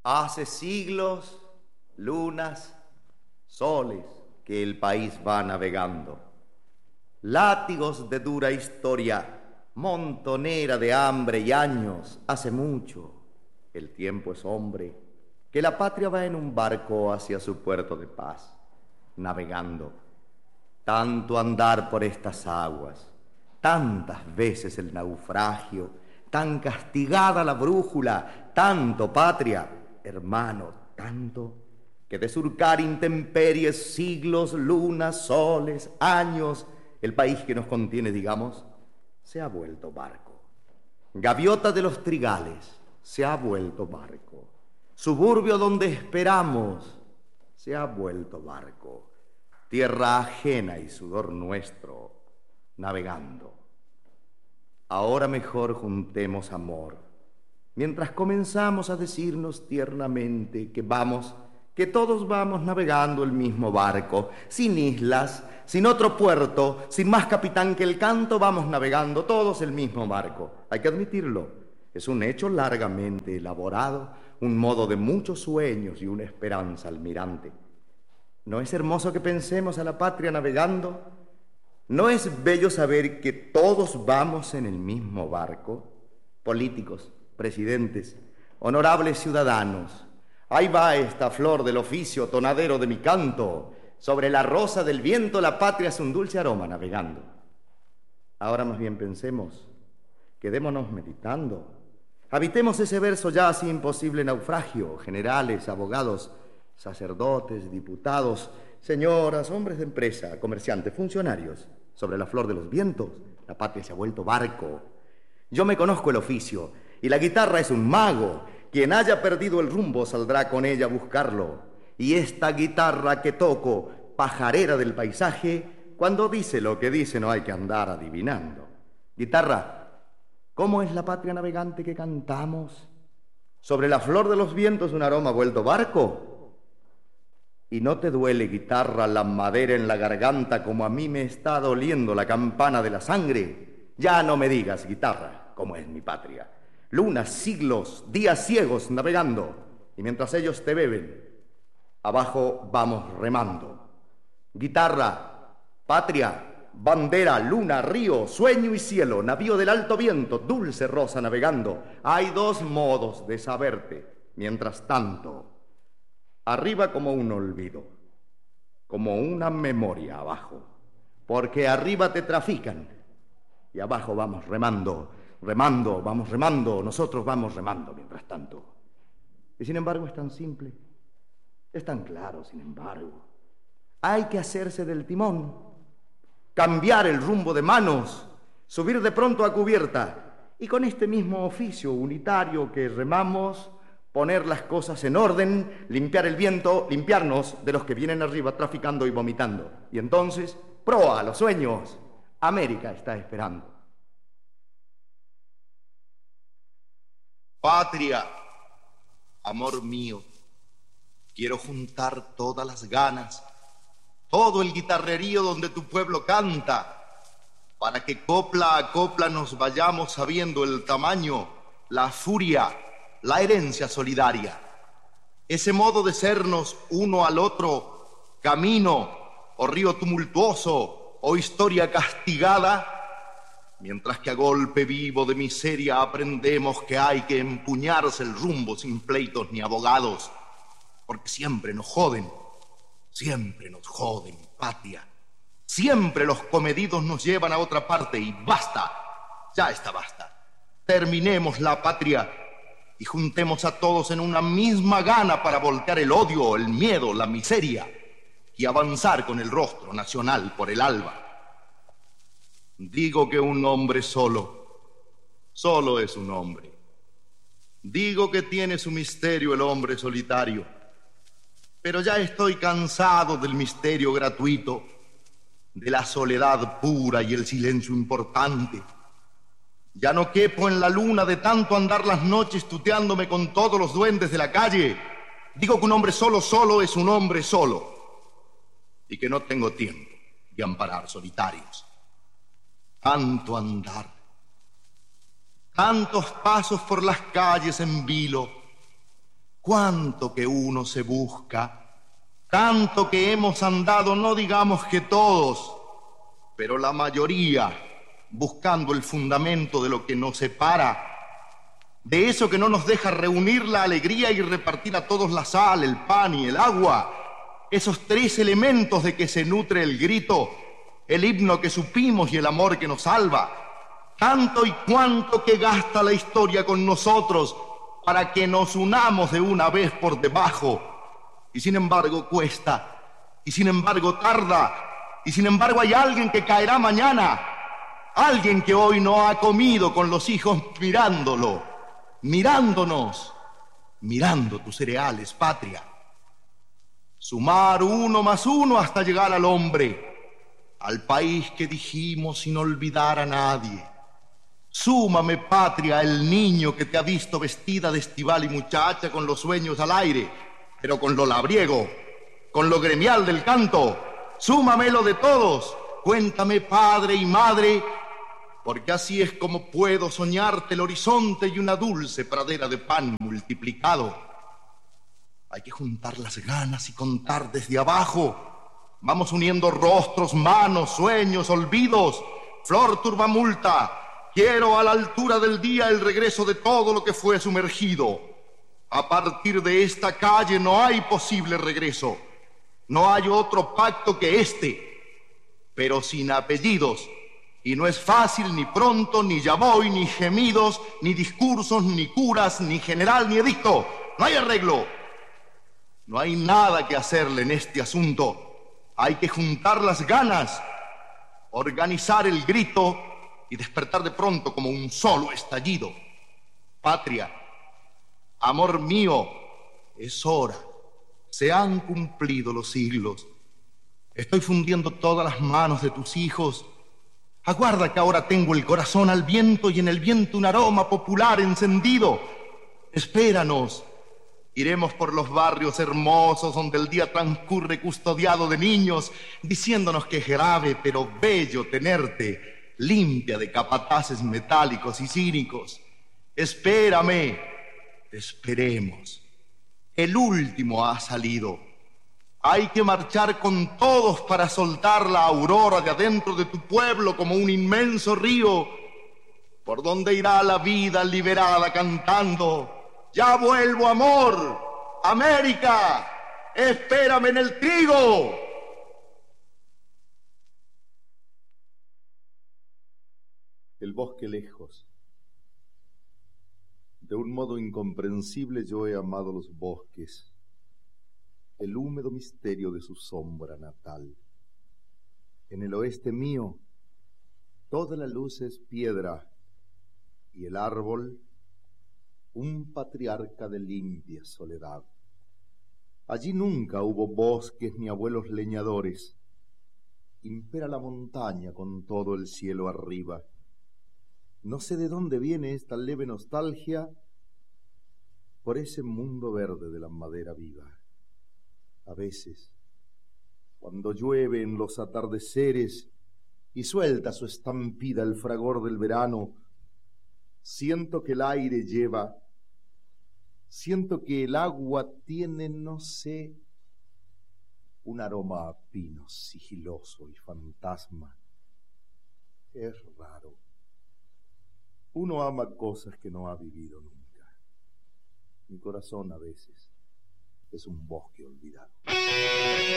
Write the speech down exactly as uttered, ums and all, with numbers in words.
Hace siglos, lunas, soles que el país va navegando. Látigos de dura historia, montonera de hambre y años, hace mucho, el tiempo es hombre, que la patria va en un barco hacia su puerto de paz, navegando. Tanto andar por estas aguas, tantas veces el naufragio, tan castigada la brújula, tanto patria, hermano, tanto, que de surcar intemperies, siglos, lunas, soles, años, el país que nos contiene, digamos, se ha vuelto barco. Gaviota de los trigales, se ha vuelto barco. Suburbio donde esperamos, se ha vuelto barco. Tierra ajena y sudor nuestro, navegando. Ahora mejor juntemos amor, mientras comenzamos a decirnos tiernamente que vamos, que todos vamos navegando el mismo barco, sin islas, sin otro puerto, sin más capitán que el canto, vamos navegando todos el mismo barco. Hay que admitirlo, es un hecho largamente elaborado, un modo de muchos sueños y una esperanza almirante. ¿No es hermoso que pensemos a la patria navegando? ¿No es bello saber que todos vamos en el mismo barco? Políticos, presidentes, honorables ciudadanos, ahí va esta flor del oficio tonadero de mi canto. Sobre la rosa del viento la patria es un dulce aroma navegando. Ahora más bien pensemos, quedémonos meditando. Habitemos ese verso ya así imposible naufragio, generales, abogados, sacerdotes, diputados, señoras, hombres de empresa, comerciantes, funcionarios. Sobre la flor de los vientos, la patria se ha vuelto barco. Yo me conozco el oficio, y la guitarra es un mago. Quien haya perdido el rumbo saldrá con ella a buscarlo. Y esta guitarra que toco, pajarera del paisaje, cuando dice lo que dice no hay que andar adivinando. Guitarra, ¿cómo es la patria navegante que cantamos? Sobre la flor de los vientos un aroma vuelto barco. ¿Y no te duele, guitarra, la madera en la garganta como a mí me está doliendo la campana de la sangre? Ya no me digas, guitarra, cómo es mi patria. Lunas, siglos, días ciegos navegando, y mientras ellos te beben, abajo vamos remando. Guitarra, patria, bandera, luna, río, sueño y cielo, navío del alto viento, dulce rosa navegando. Hay dos modos de saberte, mientras tanto. Arriba como un olvido, como una memoria abajo, porque arriba te trafican y abajo vamos remando, remando, vamos remando, nosotros vamos remando mientras tanto. Y sin embargo es tan simple, es tan claro, sin embargo. Hay que hacerse del timón, cambiar el rumbo de manos, subir de pronto a cubierta y con este mismo oficio unitario que remamos, poner las cosas en orden, limpiar el viento, limpiarnos de los que vienen arriba traficando y vomitando. Y entonces, proa a los sueños. América está esperando. Patria, amor mío, quiero juntar todas las ganas, todo el guitarrerío donde tu pueblo canta, para que copla a copla nos vayamos sabiendo el tamaño, la furia, la herencia solidaria, ese modo de sernos uno al otro, camino o río tumultuoso o historia castigada, mientras que a golpe vivo de miseria aprendemos que hay que empuñarse el rumbo sin pleitos ni abogados, porque siempre nos joden, siempre nos joden, patria, siempre los comedidos nos llevan a otra parte y basta, ya está basta, terminemos la patria y juntemos a todos en una misma gana para voltear el odio, el miedo, la miseria y avanzar con el rostro nacional por el alba. Digo que un hombre solo, solo es un hombre. Digo que tiene su misterio el hombre solitario, pero ya estoy cansado del misterio gratuito, de la soledad pura y el silencio importante. Ya no quepo en la luna de tanto andar las noches tuteándome con todos los duendes de la calle. Digo que un hombre solo, solo es un hombre solo. Y que no tengo tiempo de amparar solitarios. Tanto andar, tantos pasos por las calles en vilo, cuánto que uno se busca, tanto que hemos andado, no digamos que todos, pero la mayoría, buscando el fundamento de lo que nos separa, de eso que no nos deja reunir la alegría y repartir a todos la sal, el pan y el agua, esos tres elementos de que se nutre el grito, el himno que supimos y el amor que nos salva. Tanto y cuanto que gasta la historia con nosotros para que nos unamos de una vez por debajo. Y sin embargo cuesta, y sin embargo tarda, y sin embargo hay alguien que caerá mañana, alguien que hoy no ha comido con los hijos mirándolo, mirándonos, mirando tus cereales, patria. Sumar uno más uno hasta llegar al hombre, al país que dijimos sin olvidar a nadie. Súmame, patria, el niño que te ha visto vestida de estival y muchacha con los sueños al aire, pero con lo labriego, con lo gremial del canto. Súmame lo de todos, cuéntame, padre y madre, porque así es como puedo soñarte el horizonte y una dulce pradera de pan multiplicado. Hay que juntar las ganas y contar desde abajo. Vamos uniendo rostros, manos, sueños, olvidos. Flor turbamulta, quiero a la altura del día el regreso de todo lo que fue sumergido. A partir de esta calle no hay posible regreso. No hay otro pacto que este, pero sin apellidos. Y no es fácil, ni pronto, ni ya voy, ni gemidos, ni discursos, ni curas, ni general, ni edicto. No hay arreglo. No hay nada que hacerle en este asunto. Hay que juntar las ganas, organizar el grito y despertar de pronto como un solo estallido. Patria, amor mío, es hora. Se han cumplido los siglos. Estoy fundiendo todas las manos de tus hijos. Aguarda que ahora tengo el corazón al viento y en el viento un aroma popular encendido. Espéranos. Iremos por los barrios hermosos donde el día transcurre custodiado de niños, diciéndonos que es grave pero bello tenerte, limpia de capataces metálicos y cínicos. Espérame, esperemos. El último ha salido. Hay que marchar con todos para soltar la aurora de adentro de tu pueblo como un inmenso río, por donde irá la vida liberada cantando: ya vuelvo, amor, América, espérame en el trigo. El bosque lejos. De un modo incomprensible yo he amado los bosques, el húmedo misterio de su sombra natal. En el oeste mío, toda la luz es piedra, y el árbol un patriarca de limpia soledad. Allí nunca hubo bosques ni abuelos leñadores. Impera la montaña con todo el cielo arriba. No sé de dónde viene esta leve nostalgia por ese mundo verde de la madera viva. A veces, cuando llueve en los atardeceres y suelta su estampida el fragor del verano, siento que el aire lleva, siento que el agua tiene, no sé, un aroma a pino sigiloso y fantasma. Es raro. Uno ama cosas que no ha vivido nunca. Mi corazón a veces es un bosque olvidado.